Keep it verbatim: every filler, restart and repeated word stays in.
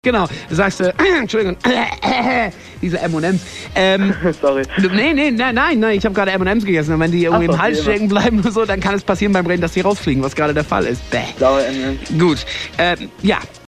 Genau, du sagst, äh, Entschuldigung, diese M und M's. Ähm, Sorry. Nee, nee, nein, nein, nein, ich habe gerade M und M's gegessen und wenn die irgendwie Ach so, im Hals okay, stecken bleiben oder so, dann kann es passieren beim Brain, dass die rausfliegen, was gerade der Fall ist. Bäh. Blaue M und M's. Gut, ähm, ja,